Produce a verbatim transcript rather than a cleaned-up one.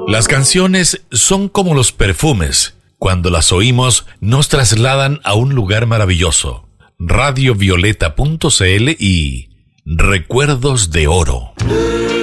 Las canciones son como los perfumes. Cuando las oímos, nos trasladan a un lugar maravilloso. radio violeta punto c l y Recuerdos de Oro.